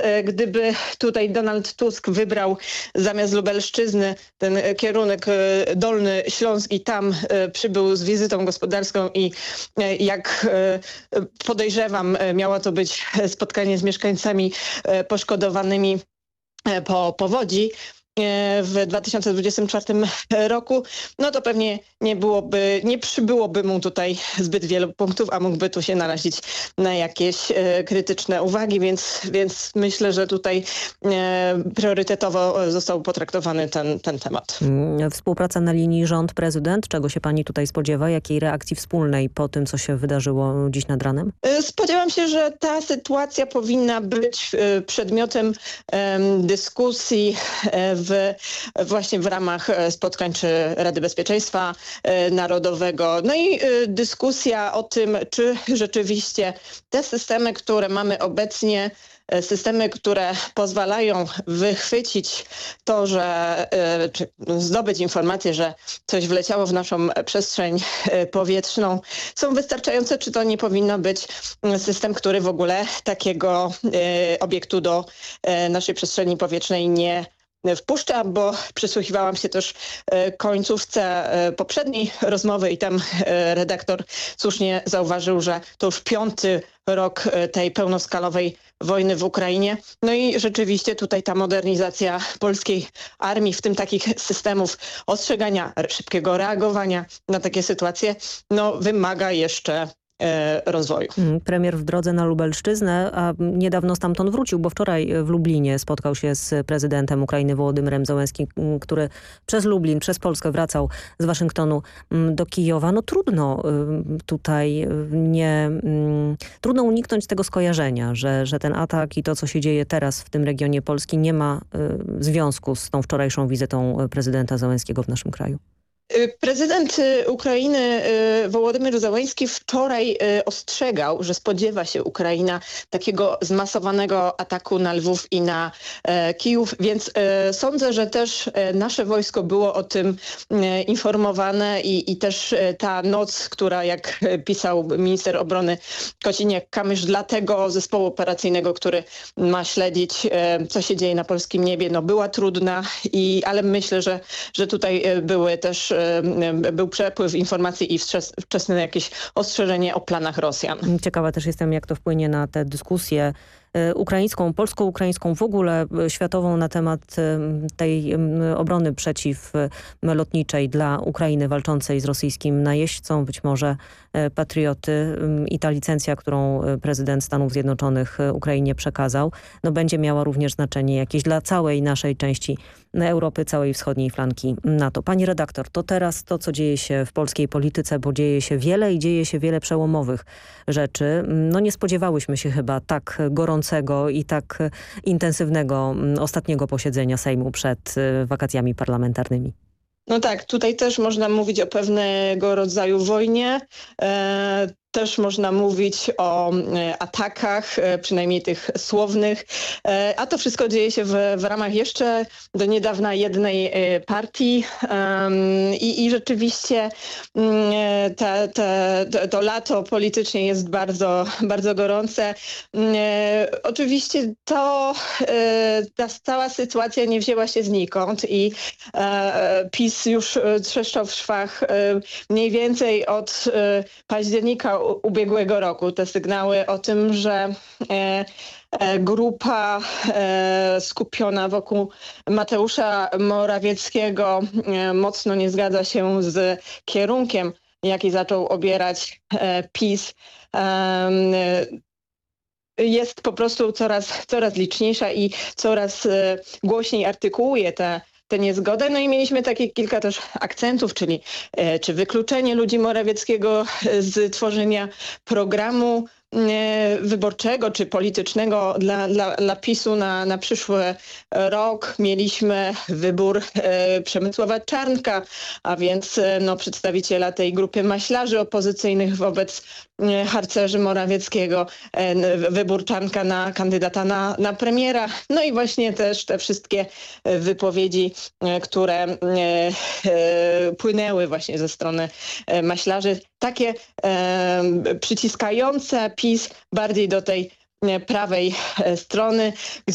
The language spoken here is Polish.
gdyby tutaj Donald Tusk wybrał zamiast Lubelszczyzny ten kierunek Dolny Śląsk i tam przybył z wizytą gospodarską i jak podejrzewam, miało to być spotkanie z mieszkańcami poszkodowanymi po powodzi w 2024 roku, no to pewnie nie przybyłoby mu tutaj zbyt wielu punktów, a mógłby tu się narazić na jakieś krytyczne uwagi, więc myślę, że tutaj priorytetowo został potraktowany ten temat. Współpraca na linii rząd-prezydent, czego się pani tutaj spodziewa? Jakiej reakcji wspólnej po tym, co się wydarzyło dziś nad ranem? Spodziewam się, że ta sytuacja powinna być przedmiotem dyskusji właśnie w ramach spotkań czy Rady Bezpieczeństwa Narodowego. No i dyskusja o tym, czy rzeczywiście te systemy, które mamy obecnie, systemy, które pozwalają wychwycić to, czy zdobyć informację, że coś wleciało w naszą przestrzeń powietrzną, są wystarczające, czy to nie powinno być system, który w ogóle takiego obiektu do naszej przestrzeni powietrznej nie wpuszcza, bo przysłuchiwałam się też końcówce poprzedniej rozmowy i tam redaktor słusznie zauważył, że to już 5. rok tej pełnoskalowej wojny w Ukrainie. No i rzeczywiście tutaj ta modernizacja polskiej armii, w tym takich systemów ostrzegania, szybkiego reagowania na takie sytuacje, no wymaga jeszcze rozwoju. Premier w drodze na Lubelszczyznę, a niedawno stamtąd wrócił, bo wczoraj w Lublinie spotkał się z prezydentem Ukrainy Wołodymyrem Zełenskim, który przez Lublin, przez Polskę wracał z Waszyngtonu do Kijowa. No trudno tutaj trudno uniknąć tego skojarzenia, że ten atak i to, co się dzieje teraz w tym regionie Polski, nie ma związku z tą wczorajszą wizytą prezydenta Zełenskiego w naszym kraju. Prezydent Ukrainy Wołodymyr Zełenski wczoraj ostrzegał, że spodziewa się Ukraina takiego zmasowanego ataku na Lwów i na Kijów, więc sądzę, że też nasze wojsko było o tym informowane i też ta noc, która, jak pisał minister obrony Kosiniak-Kamysz, dla tego zespołu operacyjnego, który ma śledzić, co się dzieje na polskim niebie, no była trudna, ale myślę, że tutaj był przepływ informacji i wczesne jakieś ostrzeżenie o planach Rosjan. Ciekawa też jestem, jak to wpłynie na tę dyskusję ukraińską, polsko-ukraińską, w ogóle światową na temat tej obrony przeciwlotniczej dla Ukrainy walczącej z rosyjskim najeźdźcą, być może patrioty i ta licencja, którą prezydent Stanów Zjednoczonych Ukrainie przekazał, no będzie miała również znaczenie jakieś dla całej naszej części Europy, całej wschodniej flanki NATO. Pani redaktor, to teraz to, co dzieje się w polskiej polityce, bo dzieje się wiele i dzieje się wiele przełomowych rzeczy. No nie spodziewałyśmy się chyba tak gorącego i tak intensywnego ostatniego posiedzenia Sejmu przed wakacjami parlamentarnymi. No tak, tutaj też można mówić o pewnego rodzaju wojnie. Też można mówić o atakach, przynajmniej tych słownych, a to wszystko dzieje się w ramach jeszcze do niedawna jednej partii i rzeczywiście to lato politycznie jest bardzo, bardzo gorące. Oczywiście ta cała sytuacja nie wzięła się znikąd i PiS już trzeszczał w szwach mniej więcej od października ubiegłego roku. Te sygnały o tym, że grupa skupiona wokół Mateusza Morawieckiego mocno nie zgadza się z kierunkiem, jaki zaczął obierać PiS. Jest po prostu coraz liczniejsza i coraz głośniej artykułuje tę niezgodę. No i mieliśmy takie kilka też akcentów, czyli czy wykluczenie ludzi Morawieckiego z tworzenia programu wyborczego czy politycznego dla PiS-u na przyszły rok. Mieliśmy wybór Przemysława Czarnka, a więc przedstawiciela tej grupy maślarzy opozycyjnych wobec harcerzy Morawieckiego. Wybór Czarnka na kandydata na premiera. No i właśnie też te wszystkie wypowiedzi, które płynęły właśnie ze strony maślarzy. Takie przyciskające PiS bardziej do tej prawej strony,